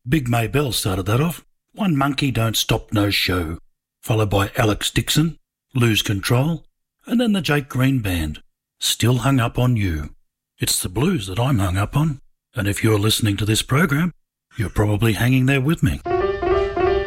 Big Maybelle started that off. One Monkey Don't Stop No Show, followed by Alex Dixon, Lose Control, and then the Jake Green Band, Still Hung Up on You. It's the blues that I'm hung up on, and if you're listening to this program, you're probably hanging there with me.